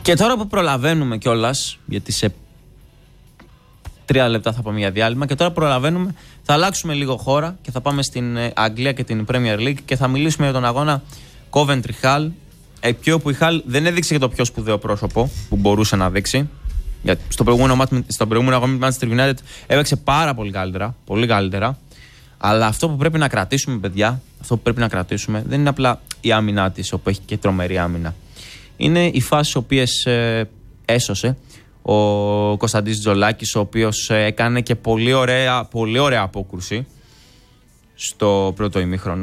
Και τώρα που προλαβαίνουμε κιόλας, γιατί σε 3 λεπτά θα πάμε για διάλειμμα, και τώρα προλαβαίνουμε, θα αλλάξουμε λίγο χώρα και θα πάμε στην Αγγλία και την Premier League και θα μιλήσουμε για τον αγώνα Coventry Hull. Εκεί όπου η Hull δεν έδειξε και το πιο σπουδαίο πρόσωπο που μπορούσε να δείξει. Γιατί στο προηγούμενο αγώνα με Manchester United έπαιξε πάρα πολύ καλύτερα. Πολύ καλύτερα. Αλλά αυτό που πρέπει να κρατήσουμε, παιδιά, αυτό που πρέπει να κρατήσουμε δεν είναι απλά η άμυνά της, όπου έχει και τρομερή άμυνα. Είναι οι φάσεις οι οποίες έσωσε ο Κωνσταντής Τζολάκης, ο οποίος έκανε και πολύ ωραία απόκρουση στο πρώτο ημίχρονο.